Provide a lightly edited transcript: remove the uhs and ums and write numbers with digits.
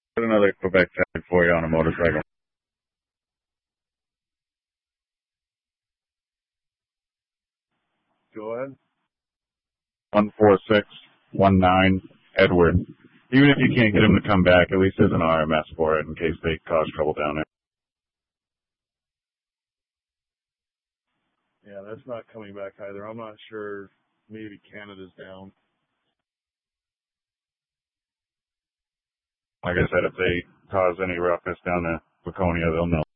Got another Quebec tag for you on a motorcycle. Go ahead. 14619 Edward. Even if you can't get him to come back, at least there's an RMS for it in case they cause trouble down there. Yeah, that's not coming back either. I'm not sure. Maybe Canada's down. Like I said, if they cause any ruckus down to Laconia, they'll know.